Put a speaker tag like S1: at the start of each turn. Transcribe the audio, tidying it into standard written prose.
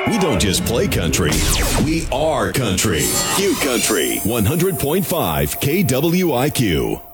S1: We don't just play country, we are country. Q Country 100.5 KWIQ.